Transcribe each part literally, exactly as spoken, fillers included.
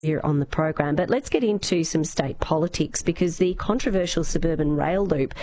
here on the program. But let's get into some state politics, because the controversial suburban rail loop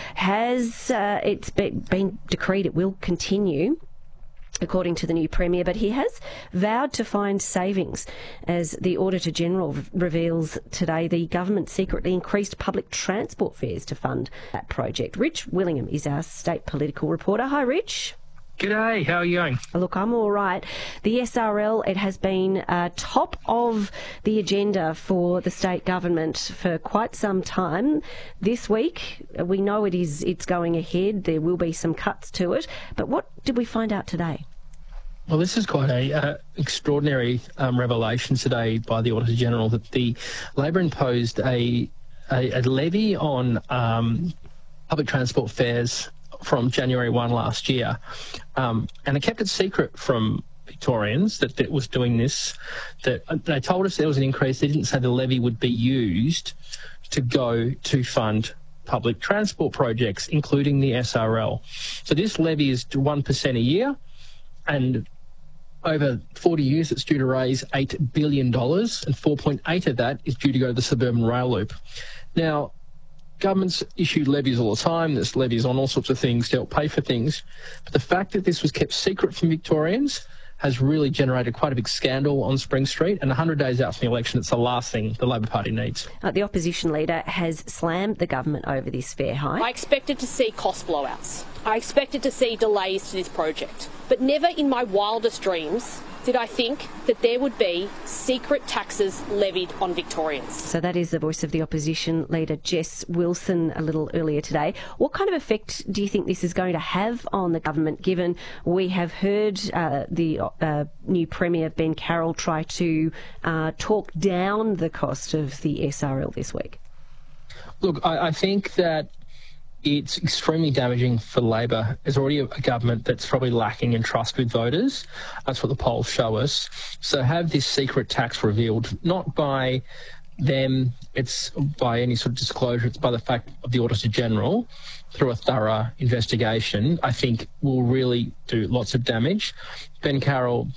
has uh, it's been, been decreed it will continue, according to the new Premier, but he has vowed to find savings. As the Auditor-General reveals today, the government secretly increased public transport fares to fund that project. Rich Willingham is our state political reporter. Hi, Rich. G'day, how are you going? Look, I'm all right. The S R L, it has been uh, top of the agenda for the state government for quite some time. This week, we know it is, it's going ahead. There will be some cuts to it. But what did we find out today? Well, this is quite a uh, extraordinary um, revelation today by the Auditor-General, that the Labor imposed a, a, a levy on um, public transport fares from January first last year, um, and it kept it secret from Victorians that it was doing this. That they told us there was an increase. They didn't say the levy would be used to go to fund public transport projects, including the S R L. So this levy is one percent a year, and over forty years it's due to raise eight billion dollars, and four point eight of that is due to go to the suburban rail loop. Now, governments issue levies all the time. There's levies on all sorts of things to help pay for things. But the fact that this was kept secret from Victorians has really generated quite a big scandal on Spring Street. And one hundred days out from the election, it's the last thing the Labor Party needs. Uh, the opposition leader has slammed the government over this fare hike. I expected to see cost blowouts. I expected to see delays to this project. But never in my wildest dreams did I think that there would be secret taxes levied on Victorians. So that is the voice of the opposition leader, Jess Wilson, a little earlier today. What kind of effect do you think this is going to have on the government, given we have heard uh, the uh, new Premier, Ben Carroll, try to uh, talk down the cost of the S R L this week? Look, I, I think that it's extremely damaging for Labor. There's already a, a government that's probably lacking in trust with voters. That's what the polls show us. So have this secret tax revealed, not by them, it's by any sort of disclosure, it's by the fact of the Auditor-General through a thorough investigation, I think will really do lots of damage. Ben Carroll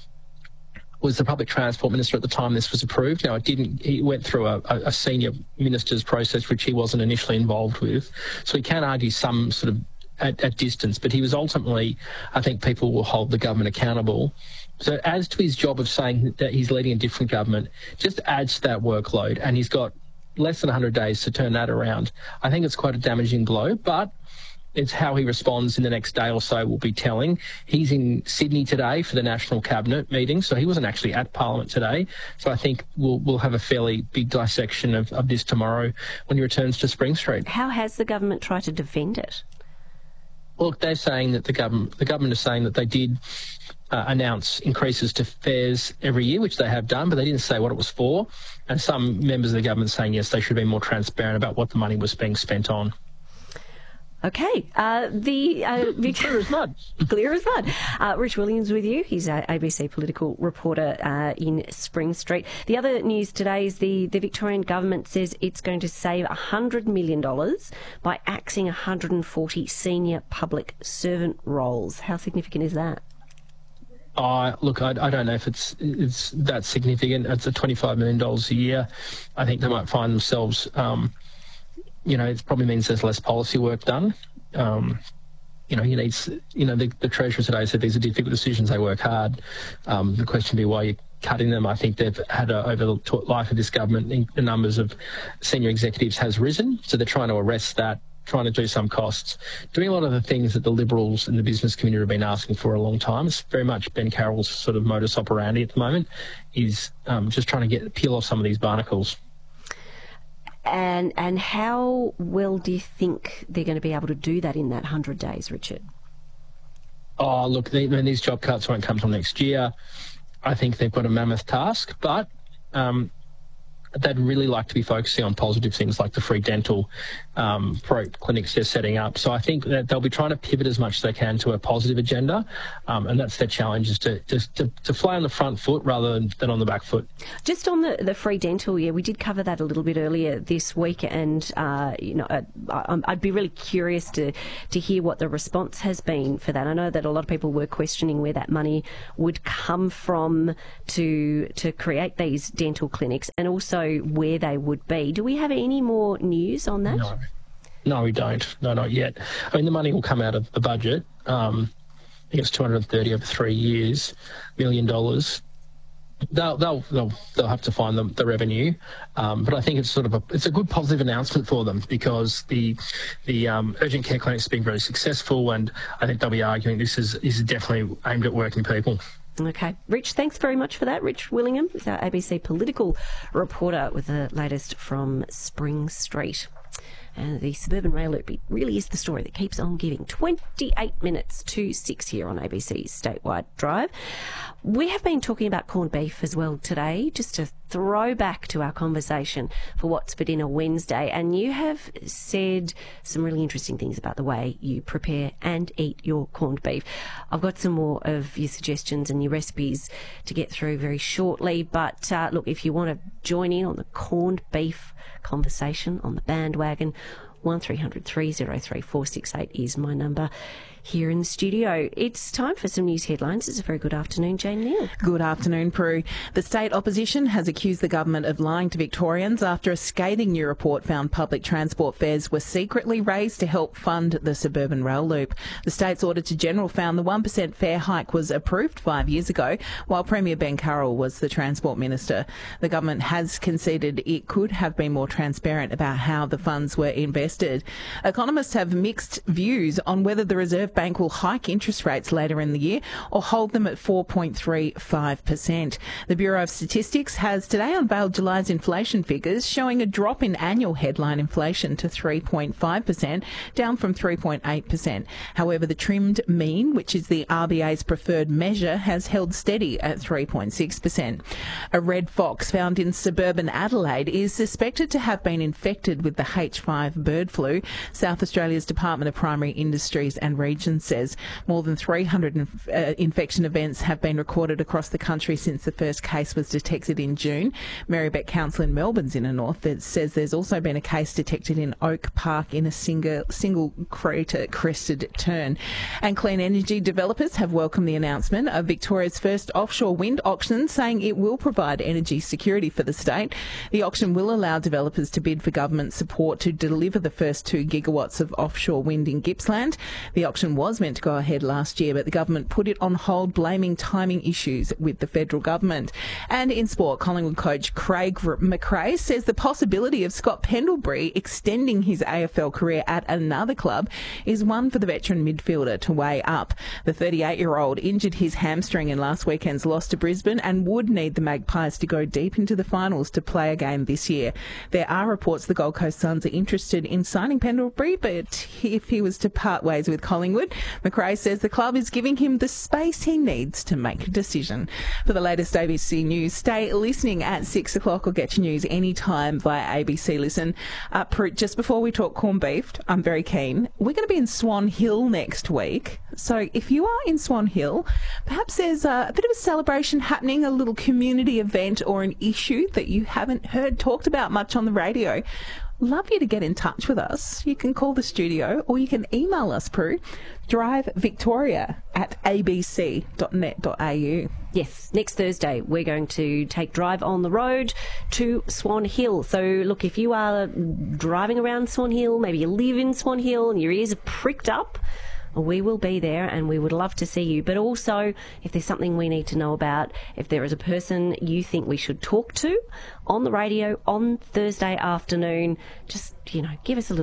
was the public transport minister at the time this was approved. Now, it didn't. He went through a, a senior minister's process, which he wasn't initially involved with. So he can argue some sort of at, at distance, but he was ultimately, I think people will hold the government accountable. So it adds to his job of saying that he's leading a different government, just adds to that workload, and he's got less than one hundred days to turn that around. I think it's quite a damaging blow, but it's how he responds in the next day or so will be telling. He's in Sydney today for the National Cabinet meeting, so he wasn't actually at Parliament today. So I think we'll we'll have a fairly big dissection of, of this tomorrow when he returns to Spring Street. How has the government tried to defend it? Well, they're saying that the government the government is saying that they did uh, announce increases to fares every year, which they have done, but they didn't say what it was for. And some members of the government saying yes, they should be more transparent about what the money was being spent on. Okay, uh, the uh, clear as mud. Clear as mud. Uh, Rich Williams with you. He's an A B C political reporter uh, in Spring Street. The other news today is the, the Victorian government says it's going to save one hundred million dollars by axing one hundred forty senior public servant roles. How significant is that? Uh, look, I, I don't know if it's it's that significant. It's a twenty-five million dollars a year. I think they might find themselves... Um, You know, it probably means there's less policy work done. Um, you know, you need, you know, the, the Treasurer today said these are difficult decisions, they work hard. Um, the question would be why you're cutting them. I think they've had, a, over the life of this government, the numbers of senior executives has risen. So they're trying to arrest that, trying to do some costs, doing a lot of the things that the Liberals and the business community have been asking for a long time. It's very much Ben Carroll's sort of modus operandi at the moment, is um, just trying to get peel off some of these barnacles. And and how well do you think they're going to be able to do that in that one hundred days, Richard? Oh, look, they, I mean, these job cuts won't come till next year. I think they've got a mammoth task, but um, they'd really like to be focusing on positive things like the free dental um, pro clinics they're setting up. So I think that they'll be trying to pivot as much as they can to a positive agenda, um, and that's their challenge, is to, to, to, to fly on the front foot rather than on the back foot. Just on the, the free dental, yeah, we did cover that a little bit earlier this week, and uh, you know, I, I'd be really curious to, to hear what the response has been for that. I know that a lot of people were questioning where that money would come from to to create these dental clinics, and also where they would be. Do we have any more news on that? No, no, we don't. No, not yet. I mean, the money will come out of the budget. Um, I think it's two hundred thirty over three years, million dollars. They'll, they'll they'll they'll have to find the, the revenue, um, but I think it's sort of a it's a good positive announcement for them, because the the um, urgent care clinics have been very successful, and I think they'll be arguing this is this is definitely aimed at working people. Okay. Rich, thanks very much for that. Rich Willingham is our A B C political reporter with the latest from Spring Street. And the suburban rail loop, it really is the story that keeps on giving. twenty-eight minutes to six here on A B C's Statewide Drive. We have been talking about corned beef as well today, just to throw back to our conversation for What's for Dinner Wednesday. And you have said some really interesting things about the way you prepare and eat your corned beef. I've got some more of your suggestions and your recipes to get through very shortly. But uh, look, if you want to join in on the corned beef conversation on the bandwagon, one three hundred three oh three four six eight is my number here in the studio. It's time for some news headlines. It's a very good afternoon, Jane Neal. Good afternoon, Prue. The state opposition has accused the government of lying to Victorians after a scathing new report found public transport fares were secretly raised to help fund the suburban rail loop. The state's Auditor-General found the one percent fare hike was approved five years ago, while Premier Ben Carroll was the Transport Minister. The government has conceded it could have been more transparent about how the funds were invested. Economists have mixed views on whether the Reserve Bank will hike interest rates later in the year or hold them at four point three five percent. The Bureau of Statistics has today unveiled July's inflation figures, showing a drop in annual headline inflation to three point five percent, down from three point eight percent. However, the trimmed mean, which is the R B A's preferred measure, has held steady at three point six percent. A red fox found in suburban Adelaide is suspected to have been infected with the H five bird flu. South Australia's Department of Primary Industries and Regions says more than three hundred inf- uh, infection events have been recorded across the country since the first case was detected in June. Marybeck Council in Melbourne's inner north that says there's also been a case detected in Oak Park in a single, single crater crested turn. And clean energy developers have welcomed the announcement of Victoria's first offshore wind auction, saying it will provide energy security for the state. The auction will allow developers to bid for government support to deliver the first two gigawatts of offshore wind in Gippsland. The auction was meant to go ahead last year, but the government put it on hold, blaming timing issues with the federal government. And in sport, Collingwood coach Craig McRae says the possibility of Scott Pendlebury extending his A F L career at another club is one for the veteran midfielder to weigh up. The thirty-eight-year-old injured his hamstring in last weekend's loss to Brisbane and would need the Magpies to go deep into the finals to play a game this year. There are reports the Gold Coast Suns are interested in signing Pendlebury, but if he was to part ways with Collingwood, McRae says the club is giving him the space he needs to make a decision. For the latest A B C News, stay listening at six o'clock or get your news anytime via A B C Listen. Uh, just before we talk corned beef, I'm very keen. We're going to be in Swan Hill next week. So if you are in Swan Hill, perhaps there's a, a bit of a celebration happening, a little community event or an issue that you haven't heard talked about much on the radio. Love you to get in touch with us. You can call the studio or you can email us, Prue, drivevictoria at a b c dot net dot a u. Yes, next Thursday we're going to take Drive on the Road to Swan Hill. So look, if you are driving around Swan Hill, maybe you live in Swan Hill and your ears are pricked up, we will be there and we would love to see you. But also, if there's something we need to know about, if there is a person you think we should talk to on the radio on Thursday afternoon, just, you know, give us a little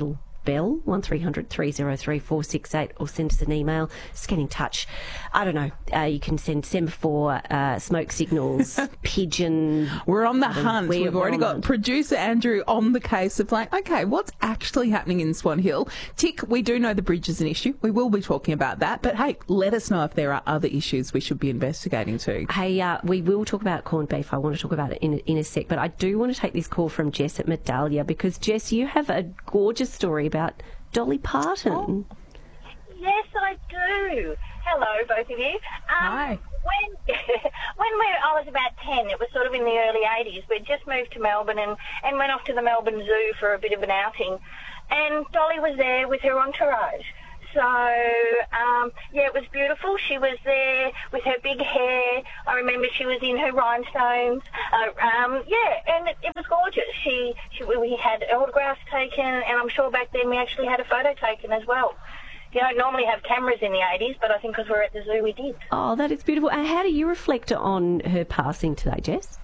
bell, one three hundred three oh three four six eight, or send us an email. Just get in touch. I don't know. Uh, you can send semaphore, uh, smoke signals, pigeon. We're on the hunt. We, We've already got producer Andrew on the case of like, okay, what's actually happening in Swan Hill? Tick, we do know the bridge is an issue. We will be talking about that. But hey, let us know if there are other issues we should be investigating too. Hey, uh, we will talk about corned beef. I want to talk about it in, in a sec. But I do want to take this call from Jess at Medallia, because Jess, you have a gorgeous story about Dolly Parton. Oh, yes, I do. Hello, both of you. Um, Hi. When when we, I was about ten, it was sort of in the early eighties, we'd just moved to Melbourne and, and went off to the Melbourne Zoo for a bit of an outing. And Dolly was there with her entourage. So, um, yeah, it was beautiful. She was there with her big hair. I remember she was in her rhinestones. Uh, um, yeah, and it, it was gorgeous. She, she, we had autographs taken, and I'm sure back then we actually had a photo taken as well. You don't normally have cameras in the eighties, but I think because we're at the zoo we did. Oh, that is beautiful. And how do you reflect on her passing today, Jess?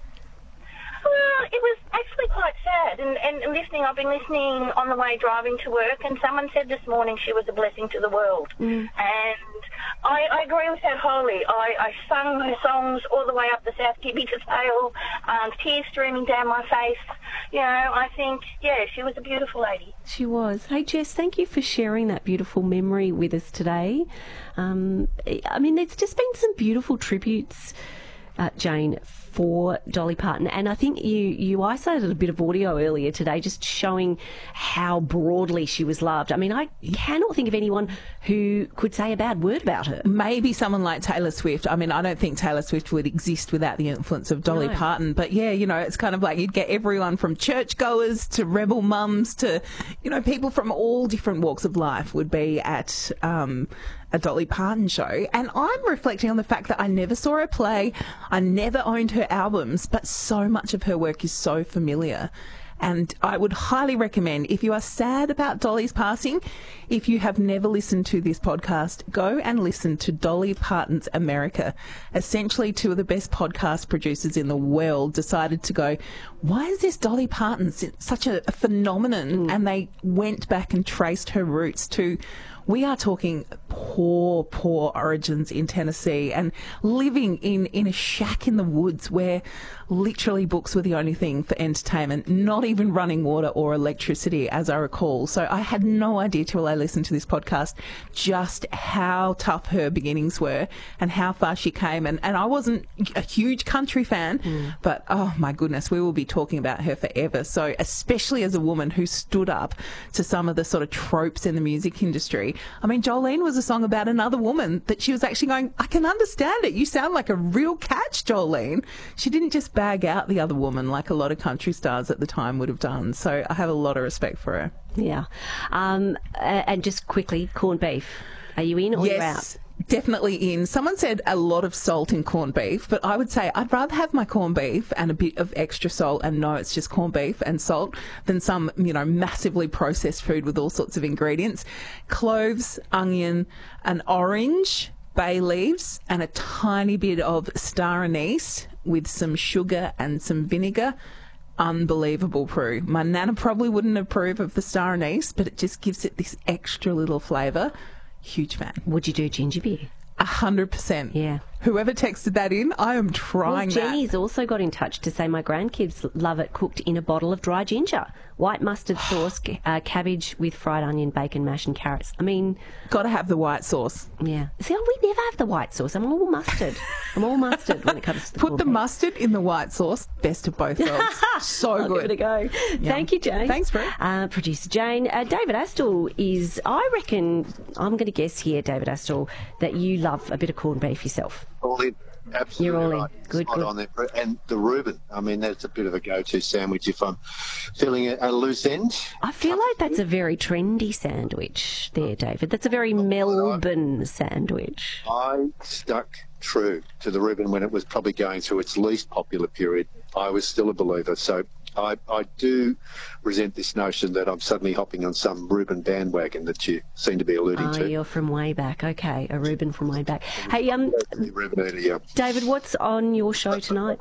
Well, it was actually quite sad. And, and, and listening, I've been listening on the way driving to work, and someone said this morning she was a blessing to the world. Mm. And I, I agree with that wholly. I, I sung her songs all the way up the South Gibby to Sale, um, tears streaming down my face. You know, I think, yeah, she was a beautiful lady. She was. Hey, Jess, thank you for sharing that beautiful memory with us today. Um, I mean, there's just been some beautiful tributes, uh, Jane, for Dolly Parton, and I think you, you isolated a bit of audio earlier today just showing how broadly she was loved. I mean, I cannot think of anyone who could say a bad word about her. Maybe someone like Taylor Swift. I mean, I don't think Taylor Swift would exist without the influence of Dolly No. Parton, but yeah, you know, it's kind of like you'd get everyone from churchgoers to rebel mums to, you know, people from all different walks of life would be at um, a Dolly Parton show. And I'm reflecting on the fact that I never saw her play, I never owned her albums, but so much of her work is so familiar. And I would highly recommend, if you are sad about Dolly's passing, if you have never listened to this podcast, go and listen to Dolly Parton's America. Essentially, two of the best podcast producers in the world decided to go, why is this Dolly Parton such a, a phenomenon? Mm. And they went back and traced her roots to, we are talking poor, poor origins in Tennessee and living in, in a shack in the woods where literally books were the only thing for entertainment, not even running water or electricity, as I recall. So I had no idea till I listened to this podcast just how tough her beginnings were and how far she came. And, and I wasn't a huge country fan, mm. but oh my goodness, we will be talking about her forever. So especially as a woman who stood up to some of the sort of tropes in the music industry. I mean, Jolene was a song about another woman that she was actually going, I can understand it. You sound like a real catch, Jolene. She didn't just bag out the other woman like a lot of country stars at the time would have done. So I have a lot of respect for her. Yeah. Um, and just quickly, corned beef. Are you in or yes. you're out? Definitely in. Someone said a lot of salt in corned beef, but I would say I'd rather have my corned beef and a bit of extra salt and know it's just corned beef and salt than some, you know, massively processed food with all sorts of ingredients. Cloves, onion, an orange, bay leaves, and a tiny bit of star anise with some sugar and some vinegar. Unbelievable, Prue. My nana probably wouldn't approve of the star anise, but it just gives it this extra little flavour. Huge fan. Would you do ginger beer? A hundred percent. Yeah. Whoever texted that in, I am trying well, that. Jenny's also got in touch to say my grandkids love it cooked in a bottle of dry ginger, white mustard sauce, uh, cabbage with fried onion, bacon, mash and carrots. I mean... Got to have the white sauce. Yeah. See, we never have the white sauce. I'm all mustard. I'm all mustard when it comes to the Put the mustard in the white sauce. Best of both worlds. So I'll good. Give it a go. Yeah. Thank you, Jane. Thanks, Brett. Uh, Producer Jane. Uh, David Astle is, I reckon, I'm going to guess here, David Astle, that you love a bit of corned beef yourself. All in. Absolutely You're all right. in. Good, Spot good. on there. And the Reuben, I mean, that's a bit of a go-to sandwich if I'm feeling a, a loose end. I feel like that's a very trendy sandwich there, David. That's a very Melbourne sandwich. I stuck true to the Reuben when it was probably going through its least popular period. I was still a believer. So I, I do resent this notion that I'm suddenly hopping on some Reuben bandwagon that you seem to be alluding Oh, to. you're from way back. Okay, a Reuben from way back. Hey, um, Reuben earlier, yeah. David, what's on your show tonight?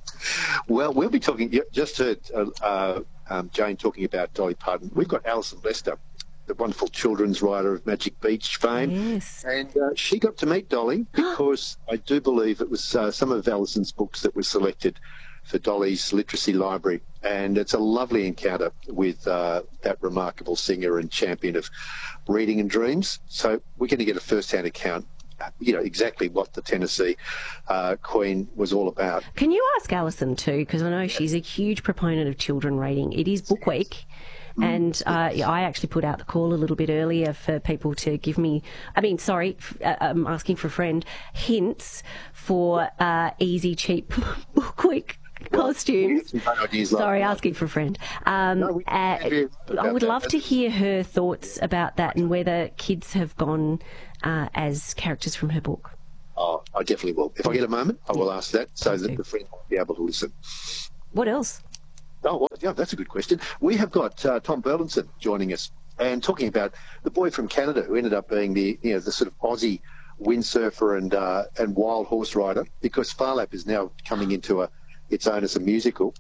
Well, we'll be talking, you just heard uh, uh, um, Jane talking about Dolly Parton. We've got Alison Lester the wonderful children's writer of Magic Beach fame. Yes. And uh, she got to meet Dolly because I do believe it was uh, some of Alison's books that were selected for Dolly's literacy library. And it's a lovely encounter with uh, that remarkable singer and champion of reading and dreams. So we're going to get a first-hand account, you know, exactly what the Tennessee uh, Queen was all about. Can you ask Alison too? Because I know she's a huge proponent of children reading. It is Book Week. And uh, yeah, I actually put out the call a little bit earlier for people to give me, I mean, sorry, uh, I'm asking for a friend, hints for uh, easy, cheap Book Week costumes. Well, sorry, like asking for a friend. Um, no, we, uh, I would that. love to hear her thoughts about that and whether kids have gone uh, as characters from her book. Oh, I definitely will. If I get a moment, I will ask that so that the friend will be able to listen. What else? Oh, well, yeah, that's a good question. We have got uh, Tom Burlinson joining us and talking about the boy from Canada who ended up being the, you know, the sort of Aussie windsurfer and uh, and wild horse rider, because Phar Lap is now coming into a its own as a musical.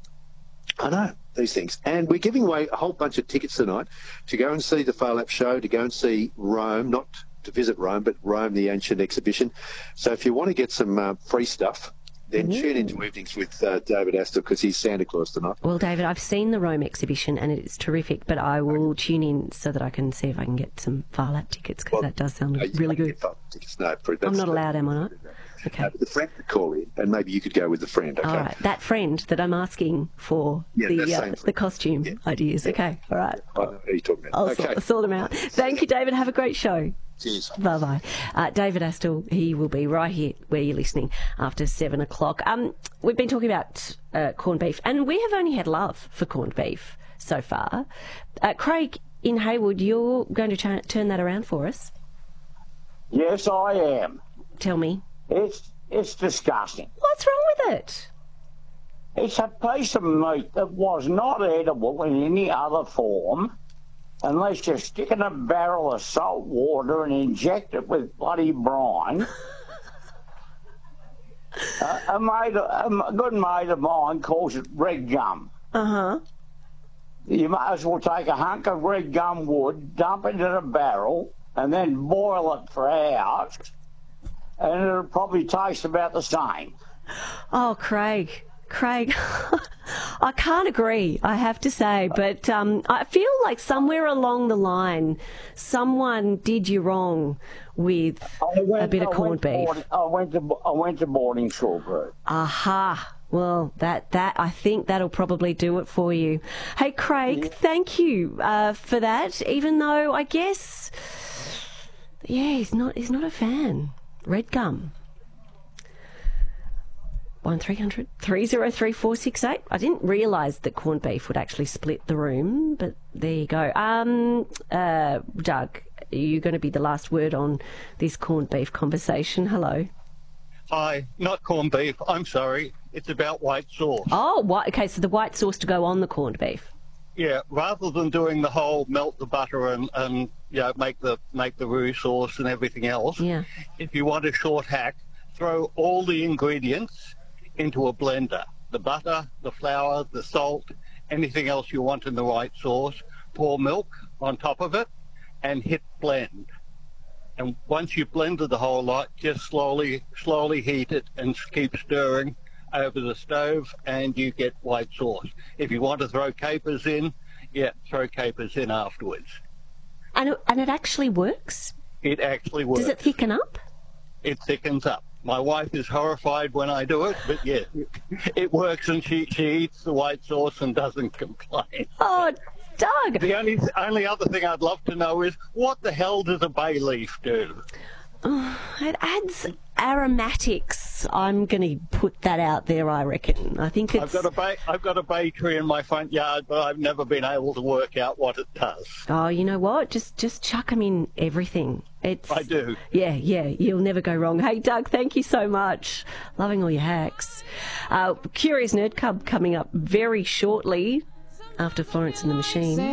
I know these things, and we're giving away a whole bunch of tickets tonight to go and see the Phar Lap show, to go and see Rome, not to visit Rome, but Rome, the ancient exhibition. So if you want to get some uh, free stuff, then mm. tune into Evenings with uh, David Astor, because he's Santa Claus tonight. Well, David, I've seen the Rome exhibition and it's terrific, but I will tune in so that I can see if I can get some Phar Lap tickets, because well, that does sound no, really good. Tickets. No, I'm not allowed, am I not? Okay. No, but the friend could call in, and maybe you could go with the friend. Okay. All right, that friend that I'm asking for yeah, the uh, the costume yeah. ideas. Yeah. Okay, all right. I know who you're talking about. I'll okay. sort, sort them out. Thank you, David. Have a great show. Cheers. Bye bye. Uh, David Astor, he will be right here where you're listening after seven o'clock. Um, we've been talking about uh, corned beef, and we have only had love for corned beef so far. Uh, Craig in Haywood, you're going to tra- turn that around for us. Yes, I am. Tell me. It's it's disgusting. What's wrong with it? It's a piece of meat that was not edible in any other form, unless you stick it in a barrel of salt water and inject it with bloody brine. uh, a, mate, a, a good mate of mine calls it red gum. Uh-huh. You might as well take a hunk of red gum wood, dump it in a barrel, and then boil it for hours, and it'll probably taste about the same. Oh, Craig. Craig, I can't agree, I have to say, but um, I feel like somewhere along the line, someone did you wrong with went, a bit of corned beef. Boarding, I went to I went to boarding school, group. Aha. Well, that, that I think that'll probably do it for you. Hey, Craig, yeah. thank you uh, for that, even though I guess, yeah, he's not, he's not a fan. Red gum. one three hundred three oh three four six eight. I didn't realise that corned beef would actually split the room, but there you go. Um, uh, Doug, are you going to be the last word on this corned beef conversation? Hello. Hi, not corned beef. I'm sorry. It's about white sauce. Oh, white, okay, so the white sauce to go on the corned beef. Yeah, rather than doing the whole melt the butter and, and you know, make the make the roux sauce and everything else. Yeah. If you want a short hack, throw all the ingredients into a blender. The butter, the flour, the salt, anything else you want in the white sauce. Pour milk on top of it and hit blend. And once you've blended the whole lot, just slowly, slowly heat it and keep stirring over the stove, and you get white sauce. If you want to throw capers in, yeah, throw capers in afterwards. And it, and it actually works? It actually works. Does it thicken up? It thickens up. My wife is horrified when I do it, but yeah, it works, and she, she eats the white sauce and doesn't complain. Oh, Doug! The only only other thing I'd love to know is, what the hell does a bay leaf do? Oh, it adds aromatics. I'm going to put that out there, I reckon. I think it's... I've got a bay, I've got a bay tree in my front yard, but I've never been able to work out what it does. Oh, you know what? Just just chuck them in everything. It's, I do. Yeah, yeah, you'll never go wrong. Hey, Doug, thank you so much. Loving all your hacks. Uh, Curious Nerd Cub coming up very shortly after Florence and the Machine.